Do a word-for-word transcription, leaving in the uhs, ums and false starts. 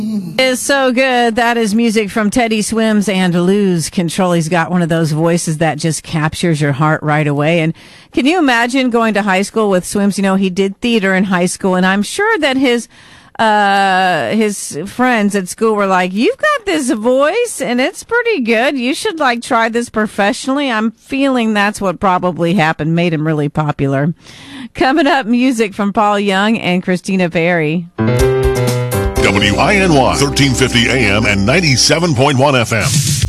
Is so good. That is music from Teddy Swims and Lose Control. He's got one of those voices that just captures your heart right away. And can you imagine going to high school with Swims? You know, he did theater in high school, and I'm sure that his uh his friends at school were like, "You've got this voice and it's pretty good. You should like try this professionally." I'm feeling that's what probably happened, made him really popular. Coming up, music from Paul Young and Christina Perri. W I N Y, thirteen fifty A M and ninety-seven point one F M.